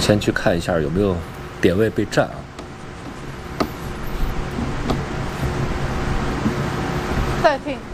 先去看一下有没有点位被占啊。 再听。